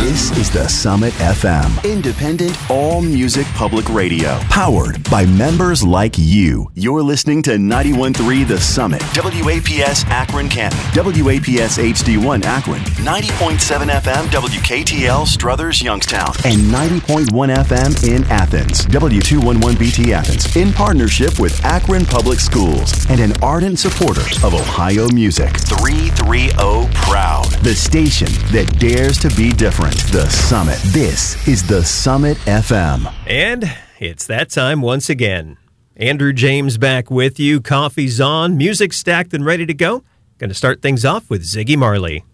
This is The Summit FM, independent all-music public radio, powered by members like you. You're listening to 91.3 The Summit, WAPS Akron Canton, WAPS HD1 Akron, 90.7 FM WKTL Struthers Youngstown, and 90.1 FM in Athens, W211BT Athens, in partnership with Akron Public Schools and an ardent supporter of Ohio music. 330 Proud, the station that dares to be different. The Summit. This is The Summit FM. And it's that time once again. Andrew James back with you. Coffee's on, music stacked and ready to go. Going to start things off with Ziggy Marley.